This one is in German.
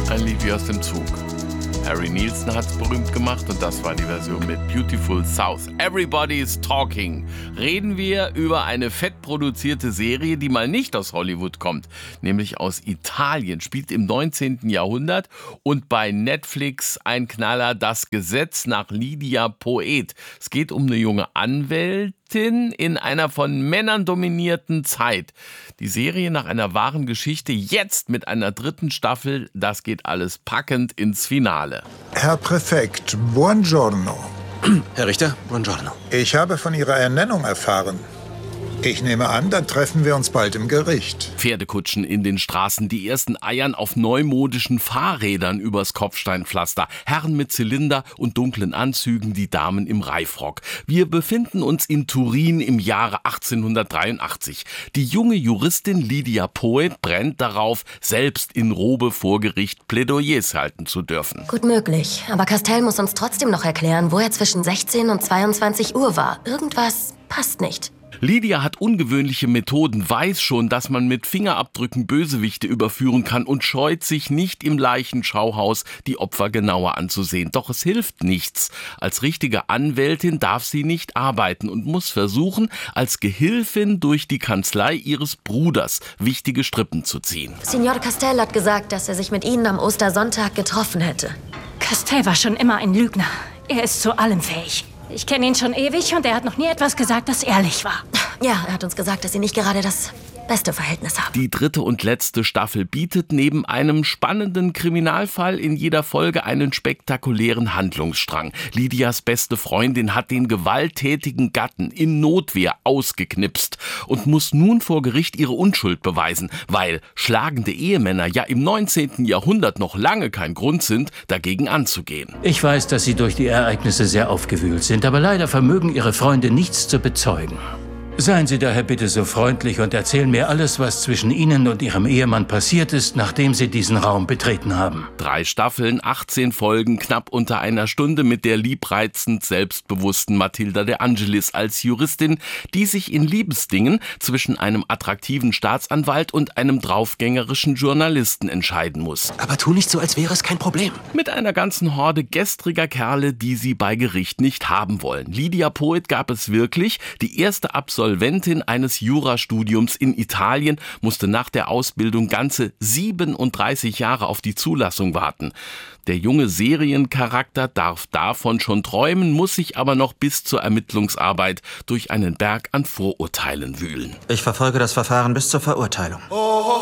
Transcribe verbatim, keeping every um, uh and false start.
Ein Lied wie aus dem Zug. Harry Nilsson hat es berühmt gemacht und das war die Version mit Beautiful South. Everybody's Talking. Reden wir über eine fettproduzierte Serie, die mal nicht aus Hollywood kommt, nämlich aus Italien, spielt im neunzehnten Jahrhundert und bei Netflix ein Knaller, Das Gesetz nach Lydia Poet. Es geht um eine junge Anwältin in einer von Männern dominierten Zeit. Die Serie nach einer wahren Geschichte, jetzt mit einer dritten Staffel, das geht alles packend ins Finale. Herr Präfekt, buongiorno. Herr Richter, buongiorno. Ich habe von Ihrer Ernennung erfahren. Ich nehme an, dann treffen wir uns bald im Gericht. Pferdekutschen in den Straßen, die ersten eiern auf neumodischen Fahrrädern übers Kopfsteinpflaster, Herren mit Zylinder und dunklen Anzügen, die Damen im Reifrock. Wir befinden uns in Turin im Jahre achtzehnhundertdreiundachtzig. Die junge Juristin Lydia Poet brennt darauf, selbst in Robe vor Gericht Plädoyers halten zu dürfen. Gut möglich, aber Castell muss uns trotzdem noch erklären, wo er zwischen sechzehn und zweiundzwanzig Uhr war. Irgendwas passt nicht. Lydia hat ungewöhnliche Methoden, weiß schon, dass man mit Fingerabdrücken Bösewichte überführen kann und scheut sich nicht im Leichenschauhaus die Opfer genauer anzusehen. Doch es hilft nichts. Als richtige Anwältin darf sie nicht arbeiten und muss versuchen, als Gehilfin durch die Kanzlei ihres Bruders wichtige Strippen zu ziehen. Signor Castell hat gesagt, dass er sich mit Ihnen am Ostersonntag getroffen hätte. Castell war schon immer ein Lügner. Er ist zu allem fähig. Ich kenne ihn schon ewig und er hat noch nie etwas gesagt, das ehrlich war. Ja, er hat uns gesagt, dass Sie nicht gerade das beste Verhältnis haben. Die dritte und letzte Staffel bietet neben einem spannenden Kriminalfall in jeder Folge einen spektakulären Handlungsstrang. Lydias beste Freundin hat den gewalttätigen Gatten in Notwehr ausgeknipst und muss nun vor Gericht ihre Unschuld beweisen, weil schlagende Ehemänner ja im neunzehnten Jahrhundert noch lange kein Grund sind, dagegen anzugehen. Ich weiß, dass Sie durch die Ereignisse sehr aufgewühlt sind, aber leider vermögen Ihre Freunde nichts zu bezeugen. Seien Sie daher bitte so freundlich und erzählen mir alles, was zwischen Ihnen und Ihrem Ehemann passiert ist, nachdem Sie diesen Raum betreten haben. Drei Staffeln, achtzehn Folgen, knapp unter einer Stunde mit der liebreizend selbstbewussten Matilda de Angelis als Juristin, die sich in Liebesdingen zwischen einem attraktiven Staatsanwalt und einem draufgängerischen Journalisten entscheiden muss. Aber tu nicht so, als wäre es kein Problem. Mit einer ganzen Horde gestriger Kerle, die sie bei Gericht nicht haben wollen. Lydia Poet gab es wirklich. Die erste Absolventin eines Jurastudiums in Italien musste nach der Ausbildung ganze siebenunddreißig Jahre auf die Zulassung warten. Der junge Seriencharakter darf davon schon träumen, muss sich aber noch bis zur Ermittlungsarbeit durch einen Berg an Vorurteilen wühlen. Ich verfolge das Verfahren bis zur Verurteilung.